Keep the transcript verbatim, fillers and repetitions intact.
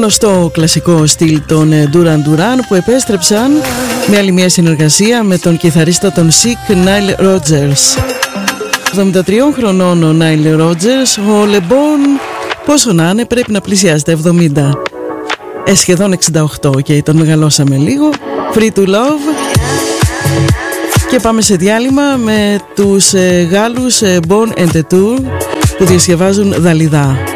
γνωστό κλασικό στυλ των Duran Duran, που επέστρεψαν με άλλη μια συνεργασία με τον κιθαρίστα των Chic, Nile Rodgers. εβδομήντα τριών χρονών ο Nile Rodgers, ο LeBron πόσο να είναι πρέπει να πλησιάζει τα εβδομήντα, ε, σχεδόν εξήντα οκτώ, και τον μεγαλώσαμε λίγο. Free to Love. Και πάμε σε διάλειμμα με τους ε, Γάλλους ε, Born and the Tour, που διασκευάζουν Δαλιδά.